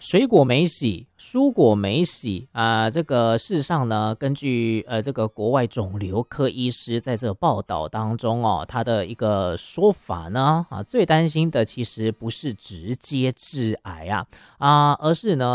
水果没洗，蔬果没洗啊，这个事实上呢，根据这个国外肿瘤科医师在这个报道当中哦，他的一个说法呢，最担心的其实不是直接致癌而是呢